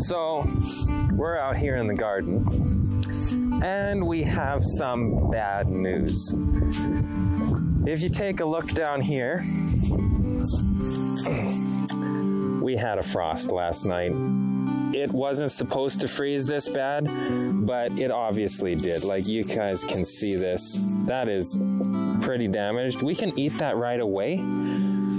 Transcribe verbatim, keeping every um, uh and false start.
So we're out here in the garden and we have some bad news. If you take a look down here, we had a frost last night. It wasn't supposed to freeze this bad, but it obviously did. Like, you guys can see this. That is pretty damaged. We can eat that right away,